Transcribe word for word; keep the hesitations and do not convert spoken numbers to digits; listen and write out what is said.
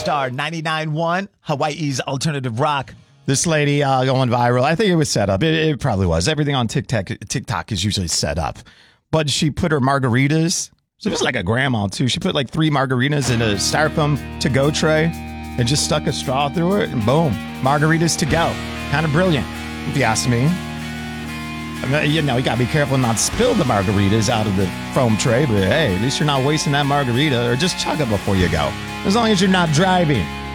Star ninety-nine point one, Hawaii's alternative rock. This lady uh, going viral. I think it was set up. It, it probably was. Everything on TikTok TikTok is usually set up. But she put her margaritas. So it was like a grandma, too. She put like three margaritas in a styrofoam to-go tray and just stuck a straw through it, and boom, margaritas to go. Kind of brilliant, if you ask me. I mean, you know, you got to be careful not to spill the margaritas out of the foam tray, but hey, at least you're not wasting that margarita, or just chug it before you go, as long as you're not driving.